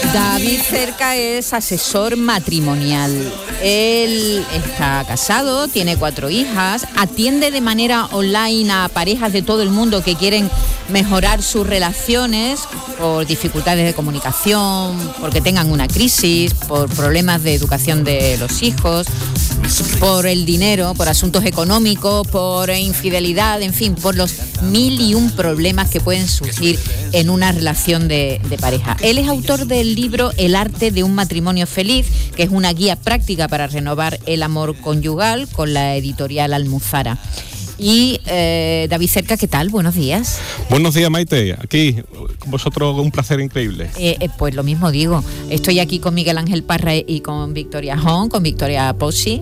David Cerca es asesor matrimonial. Él está casado, tiene 4 hijas, atiende de manera online a parejas de todo el mundo que quieren mejorar sus relaciones por dificultades de comunicación, porque tengan una crisis, por problemas de educación de los hijos, por el dinero, por asuntos económicos, por infidelidad, en fin, por los 1001 problemas que pueden surgir en una relación de pareja. Él es autor del libro El arte de un matrimonio feliz, que es una guía práctica para renovar el amor conyugal, con la editorial Almuzara. Y David Cerca, ¿qué tal? Buenos días. Buenos días, Maite. Aquí con vosotros, un placer increíble. Pues lo mismo digo. Estoy aquí con Miguel Ángel Parra y con Victoria Hong, con Victoria Pozzi,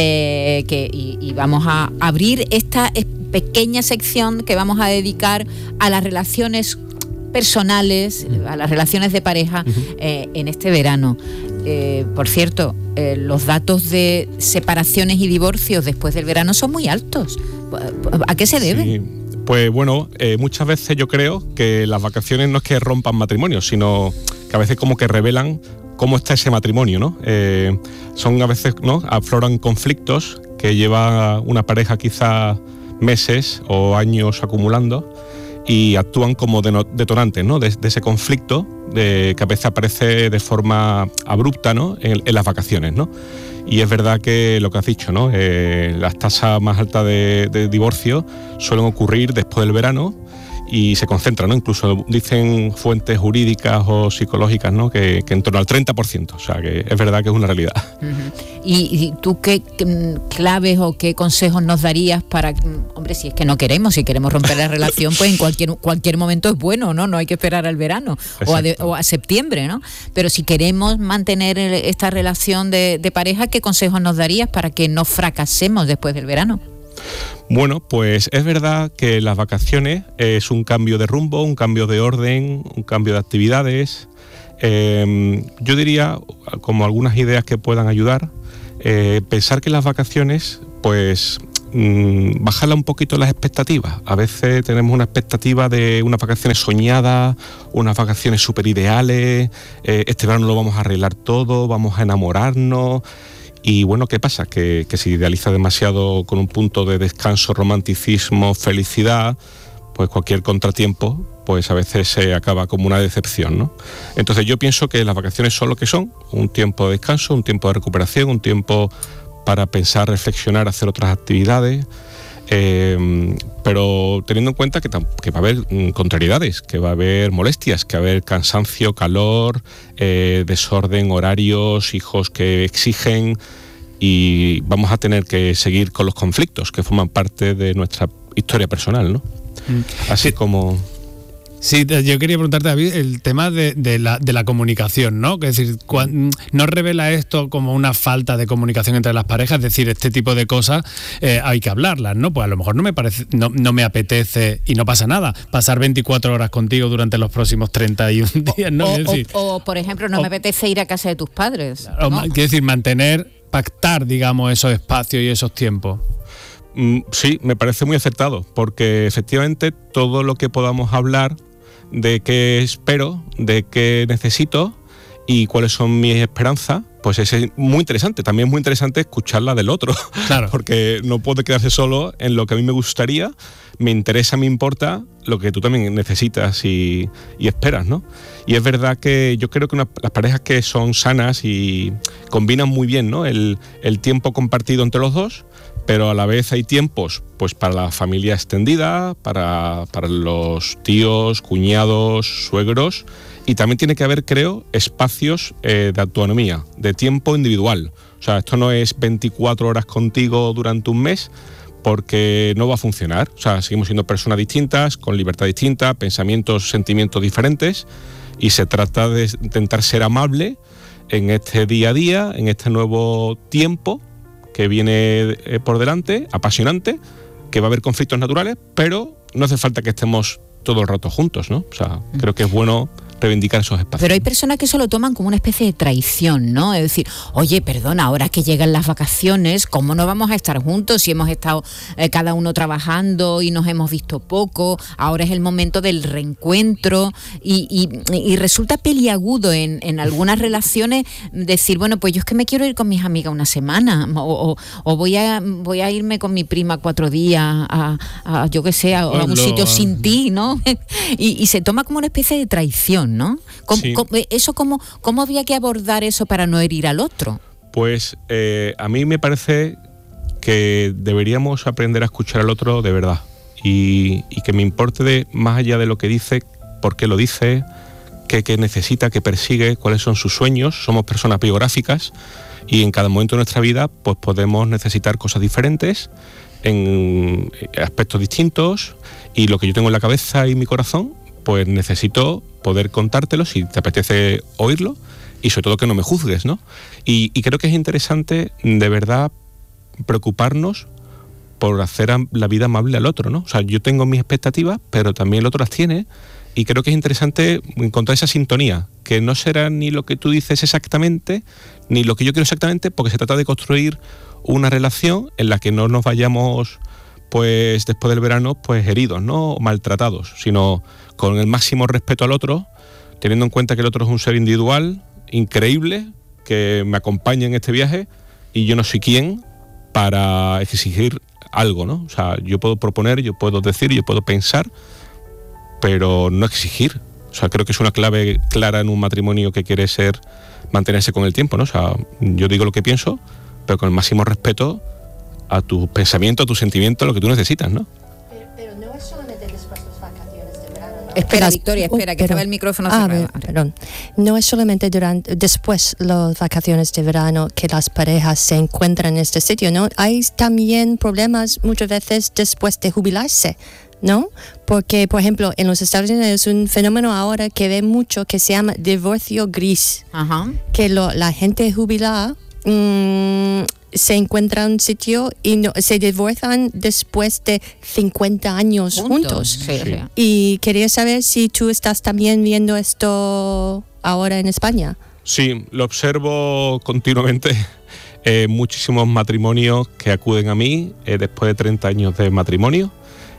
y vamos a abrir esta pequeña sección que vamos a dedicar a las relaciones personales, a las relaciones de pareja en este verano. Por cierto, los datos de separaciones y divorcios después del verano son muy altos. ¿A qué se debe? Sí, pues bueno, muchas veces yo creo que las vacaciones no es que rompan matrimonios, sino que a veces como que revelan cómo está ese matrimonio, ¿no? Son a veces, ¿no?, afloran conflictos que lleva una pareja quizá meses o años acumulando y actúan como detonantes, ¿no?, de ese conflicto que a veces aparece de forma abrupta, ¿no?, en las vacaciones, ¿no? Y es verdad que lo que has dicho, ¿no?, las tasas más altas de divorcio suelen ocurrir después del verano y se concentran, ¿no? Incluso dicen fuentes jurídicas o psicológicas, ¿no?, que en torno al 30%. O sea, que es verdad que es una realidad. Uh-huh. ¿Y tú qué claves o qué consejos nos darías para, hombre, si es que no queremos, si queremos romper la relación, pues en cualquier momento es bueno, ¿no? No hay que esperar al verano o a septiembre, ¿no? Pero si queremos mantener esta relación de pareja, ¿qué consejos nos darías para que no fracasemos después del verano? Bueno, pues es verdad que las vacaciones es un cambio de rumbo, un cambio de orden, un cambio de actividades. Yo diría, como algunas ideas que puedan ayudar, pensar que las vacaciones, pues bajarla un poquito las expectativas. A veces tenemos una expectativa de unas vacaciones soñadas, unas vacaciones súper ideales, este verano lo vamos a arreglar todo, vamos a enamorarnos. Y bueno, ¿qué pasa? Que se idealiza demasiado con un punto de descanso, romanticismo, felicidad, pues cualquier contratiempo, pues a veces se acaba como una decepción, ¿no? Entonces yo pienso que las vacaciones son lo que son, un tiempo de descanso, un tiempo de recuperación, un tiempo para pensar, reflexionar, hacer otras actividades, pero teniendo en cuenta que va a haber contrariedades, que va a haber molestias, que va a haber cansancio, calor, desorden, horarios, hijos que exigen, y vamos a tener que seguir con los conflictos que forman parte de nuestra historia personal, ¿no? Así como... Sí, yo quería preguntarte, David, el tema de la comunicación, ¿no? Es decir, ¿no revela esto como una falta de comunicación entre las parejas? Es decir, este tipo de cosas hay que hablarlas, ¿no? Pues a lo mejor no me apetece, y no pasa nada, pasar 24 horas contigo durante los próximos 31 días, ¿no? O por ejemplo, no me apetece ir a casa de tus padres, ¿no? Quiero decir, pactar, digamos, esos espacios y esos tiempos. Sí, me parece muy acertado, porque efectivamente todo lo que podamos hablar de qué espero, de qué necesito y cuáles son mis esperanzas, pues es muy interesante. También es muy interesante escuchar la del otro, claro, porque no puede quedarse solo en lo que a mí me gustaría, me interesa, me importa lo que tú también necesitas y esperas, ¿no? Y es verdad que yo creo que las parejas que son sanas y combinan muy bien, ¿no?, el tiempo compartido entre los dos, pero a la vez hay tiempos pues para la familia extendida, para los tíos, cuñados, suegros, y también tiene que haber, creo, espacios de autonomía, de tiempo individual. O sea, esto no es 24 horas contigo durante un mes, porque no va a funcionar. O sea, seguimos siendo personas distintas, con libertad distinta, pensamientos, sentimientos diferentes, y se trata de intentar ser amable en este día a día, en este nuevo tiempo que viene por delante, apasionante, que va a haber conflictos naturales, pero no hace falta que estemos todo el rato juntos, ¿no? O sea, creo que es bueno reivindicar esos espacios. Pero hay personas que eso lo toman como una especie de traición, ¿no? Es decir, oye, perdona, ahora que llegan las vacaciones, ¿cómo no vamos a estar juntos si hemos estado cada uno trabajando y nos hemos visto poco? Ahora es el momento del reencuentro y resulta peliagudo en algunas relaciones decir, bueno, pues yo es que me quiero ir con mis amigas una semana o voy a irme con mi prima 4 días a yo qué sé, a un sitio sin ti, ¿no? y se toma como una especie de traición, ¿no? Sí. ¿Cómo había que abordar eso para no herir al otro? Pues a mí me parece que deberíamos aprender a escuchar al otro de verdad y que me importe más allá de lo que dice, por qué lo dice, qué necesita, qué persigue, cuáles son sus sueños. Somos personas biográficas y en cada momento de nuestra vida pues podemos necesitar cosas diferentes en aspectos distintos, y lo que yo tengo en la cabeza y mi corazón pues necesito poder contártelo si te apetece oírlo, y sobre todo que no me juzgues, ¿no? Y creo que es interesante de verdad preocuparnos por hacer la vida amable al otro, ¿no? O sea, yo tengo mis expectativas, pero también el otro las tiene, y creo que es interesante encontrar esa sintonía, que no será ni lo que tú dices exactamente, ni lo que yo quiero exactamente, porque se trata de construir una relación en la que no nos vayamos, pues después del verano, pues heridos, ¿no? O maltratados, sino con el máximo respeto al otro, teniendo en cuenta que el otro es un ser individual, increíble, que me acompaña en este viaje, y yo no soy quien para exigir algo, ¿no? O sea, yo puedo proponer, yo puedo decir, yo puedo pensar, pero no exigir. O sea, creo que es una clave clara en un matrimonio que quiere mantenerse con el tiempo, ¿no? O sea, yo digo lo que pienso, pero con el máximo respeto a tus pensamientos, a tus sentimientos, lo que tú necesitas, ¿no? Pero no es solamente después de las vacaciones de verano, ¿no? Espera, Victoria, espera, que estaba el micrófono cerrado. Perdón. No es solamente después de las vacaciones de verano que las parejas se encuentran en este sitio, ¿no? Hay también problemas muchas veces después de jubilarse, ¿no? Porque, por ejemplo, en los Estados Unidos es un fenómeno ahora que ve mucho que se llama divorcio gris. Ajá. Que la gente jubilada se encuentra en un sitio y se divorcian después de 50 años juntos. Sí. Y quería saber si tú estás también viendo esto ahora en España. Sí, lo observo continuamente. Muchísimos matrimonios que acuden a mí después de 30 años de matrimonio.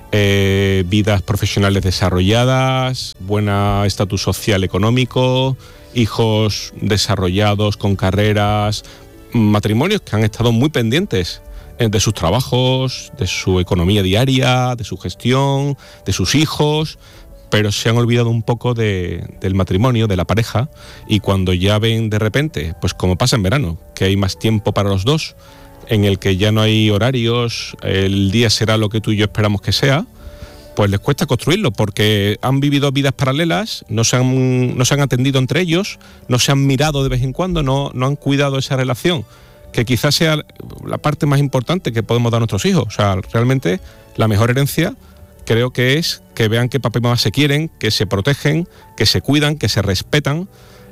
Vidas profesionales desarrolladas, buen estatus social económico, hijos desarrollados con carreras, matrimonios que han estado muy pendientes de sus trabajos, de su economía diaria, de su gestión, de sus hijos, pero se han olvidado un poco del matrimonio, de la pareja, y cuando ya ven de repente, pues como pasa en verano, que hay más tiempo para los dos, en el que ya no hay horarios, el día será lo que tú y yo esperamos que sea, pues les cuesta construirlo, porque han vivido vidas paralelas, no se han atendido entre ellos, no se han mirado de vez en cuando, no han cuidado esa relación, que quizás sea la parte más importante que podemos dar a nuestros hijos. O sea, realmente la mejor herencia creo que es que vean que papá y mamá se quieren, que se protegen, que se cuidan, que se respetan,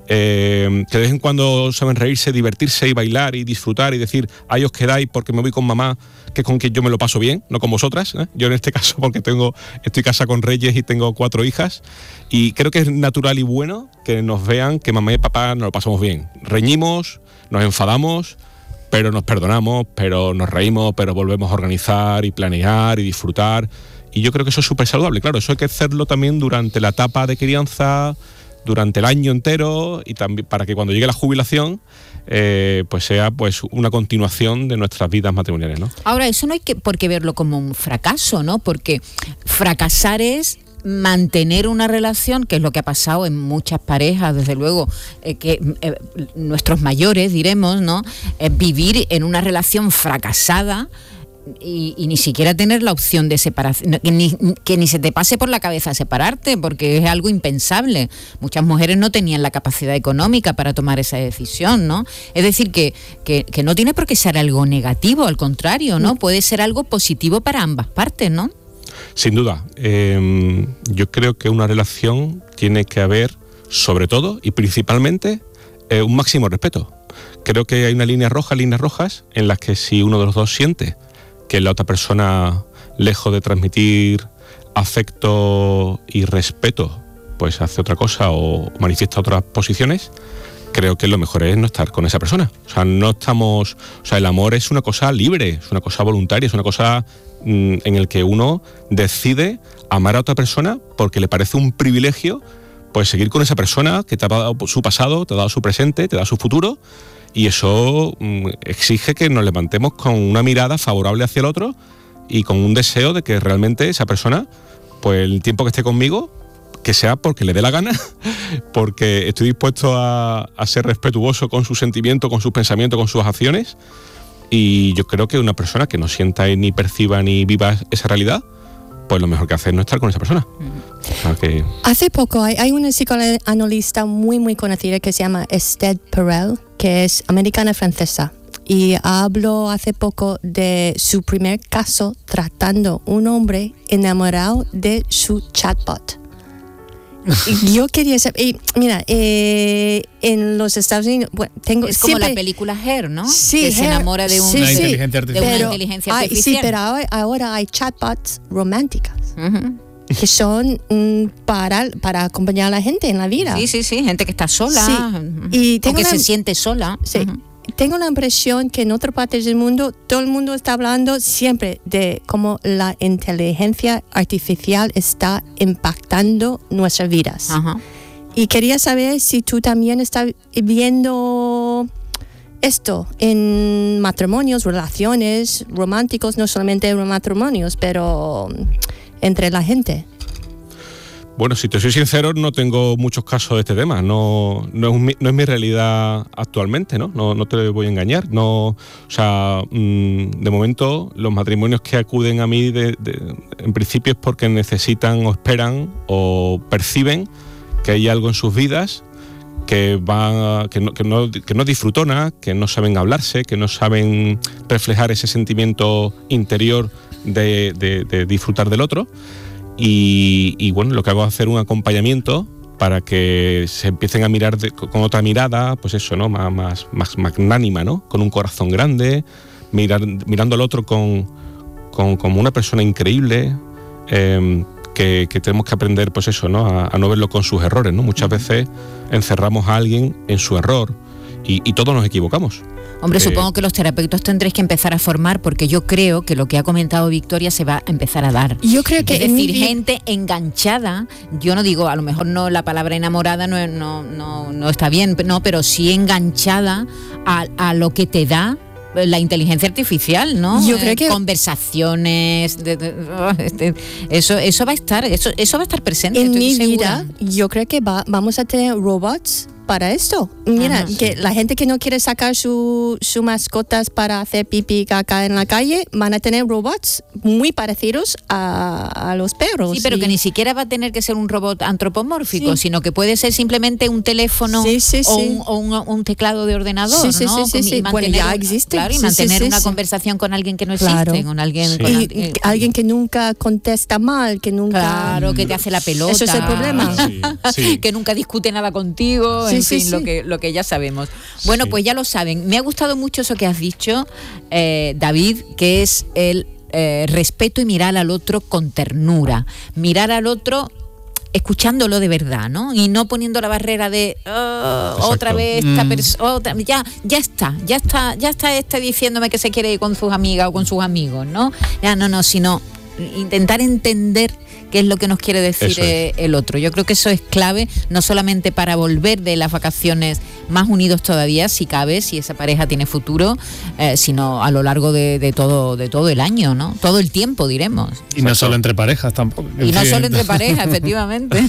que de vez en cuando saben reírse, divertirse y bailar y disfrutar y decir, ahí os quedáis porque me voy con mamá, que con quien yo me lo paso bien, no con vosotras, ¿eh? Yo en este caso porque estoy casada con reyes y tengo 4 hijas, y creo que es natural y bueno que nos vean que mamá y papá nos lo pasamos bien. Reñimos, nos enfadamos, pero nos perdonamos, pero nos reímos, pero volvemos a organizar y planear y disfrutar, y yo creo que eso es súper saludable. Claro, eso hay que hacerlo también durante la etapa de crianza, durante el año entero, y también para que cuando llegue la jubilación pues sea pues una continuación de nuestras vidas matrimoniales, ¿no? Ahora, eso no hay por qué verlo como un fracaso, ¿no? Porque fracasar es mantener una relación, que es lo que ha pasado en muchas parejas, desde luego, que nuestros mayores, diremos, ¿no? Vivir en una relación fracasada y ni siquiera tener la opción de separación, que ni se te pase por la cabeza separarte, porque es algo impensable. Muchas mujeres no tenían la capacidad económica para tomar esa decisión, ¿no? Es decir, que no tiene por qué ser algo negativo, al contrario, ¿no? Puede ser algo positivo para ambas partes, ¿no? Sin duda. Yo creo que una relación tiene que haber, sobre todo y principalmente, un máximo respeto. Creo que hay líneas rojas, en las que si uno de los dos siente que la otra persona, lejos de transmitir afecto y respeto, pues hace otra cosa o manifiesta otras posiciones, creo que lo mejor es no estar con esa persona. O sea, el amor es una cosa libre, es una cosa voluntaria, es una cosa en el que uno decide amar a otra persona porque le parece un privilegio, pues seguir con esa persona que te ha dado su pasado, te ha dado su presente, te da su futuro, y eso exige que nos levantemos con una mirada favorable hacia el otro y con un deseo de que realmente esa persona, pues el tiempo que esté conmigo, que sea porque le dé la gana, porque estoy dispuesto a ser respetuoso con sus sentimientos, con sus pensamientos, con sus acciones, y yo creo que una persona que no sienta ni perciba ni viva esa realidad, pues lo mejor que hace es no estar con esa persona. O sea que... Hace poco hay una psicoanalista muy muy conocida que se llama Esther Perel, que es americana francesa, y habló hace poco de su primer caso tratando un hombre enamorado de su chatbot. Yo quería saber, mira, en los Estados Unidos, bueno, es como la película Her, ¿no? Sí, que se enamora de una inteligencia artificial. Sí, pero ahora hay chatbots románticas. Que son para acompañar a la gente en la vida. Sí, gente que está sola, y o que se siente sola. Sí. Tengo la impresión que en otras partes del mundo todo el mundo está hablando siempre de cómo la inteligencia artificial está impactando nuestras vidas. Y quería saber si tú también estás viendo esto en matrimonios, relaciones románticos, no solamente en matrimonios, pero entre la gente. Bueno, si te soy sincero, no tengo muchos casos de este tema. No es mi realidad actualmente, ¿no? No te voy a engañar. No, o sea, de momento, los matrimonios que acuden a mí, en principio es porque necesitan o esperan o perciben que hay algo en sus vidas que no disfrutona, que no saben hablarse, que no saben reflejar ese sentimiento interior de disfrutar del otro. Y bueno, lo que hago es hacer un acompañamiento para que se empiecen a mirar con otra mirada, pues eso, ¿no? Más magnánima, ¿no? Con un corazón grande, mirando al otro como una persona increíble, que tenemos que aprender, pues eso, ¿no? A no verlo con sus errores, ¿no? Muchas veces encerramos a alguien en su error y todos nos equivocamos. Hombre, supongo que los terapeutas tendréis que empezar a formar, porque yo creo que lo que ha comentado Victoria se va a empezar a dar. Yo creo que es decir, gente enganchada, yo no digo, a lo mejor no la palabra enamorada no está bien, no, pero sí enganchada a lo que te da la inteligencia artificial, ¿no? Yo creo que conversaciones, eso va a estar presente en mi segura. vida. Yo creo que vamos a tener robots para esto. Mira, que la gente que no quiere sacar sus mascotas para hacer pipí y caca en la calle van a tener robots muy parecidos a los perros. Sí, pero que ni siquiera va a tener que ser un robot antropomórfico, sino que puede ser simplemente un teléfono o un teclado de ordenador, ¿no? Sí. Bueno, ya existe. Claro, y mantener una conversación con alguien que no existe, con alguien... Sí. Alguien que nunca contesta mal, que nunca... Claro, que te hace la pelota. Eso es el problema. Que nunca discute nada contigo. En fin, lo que ya sabemos. Bueno, pues ya lo saben. Me ha gustado mucho eso que has dicho, David, que es el respeto y mirar al otro con ternura. Mirar al otro escuchándolo de verdad, ¿no? Y no poniendo la barrera de otra vez esta persona, ya está diciéndome que se quiere ir con sus amigas o con sus amigos, ¿no? Sino intentar entender qué es lo que nos quiere decir el otro. Yo creo que eso es clave, no solamente para volver de las vacaciones más unidos todavía, si cabe, si esa pareja tiene futuro, sino a lo largo de todo el año, ¿no? Todo el tiempo, diremos. Y no solo entre parejas tampoco. Y no solo entre parejas, efectivamente.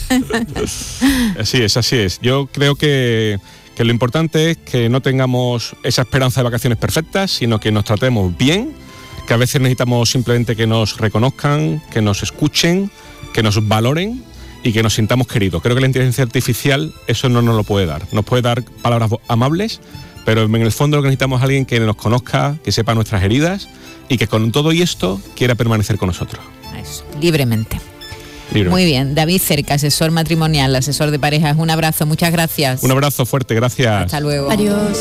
Así es. Yo creo que lo importante es que no tengamos esa esperanza de vacaciones perfectas, sino que nos tratemos bien, que a veces necesitamos simplemente que nos reconozcan, que nos escuchen, que nos valoren y que nos sintamos queridos. Creo que la inteligencia artificial eso no nos lo puede dar. Nos puede dar palabras amables, pero en el fondo lo que necesitamos es alguien que nos conozca, que sepa nuestras heridas y que con todo y esto quiera permanecer con nosotros. Eso, libremente. Muy bien, David Cerca, asesor matrimonial, asesor de parejas. Un abrazo, muchas gracias. Un abrazo fuerte, gracias. Hasta luego. Adiós.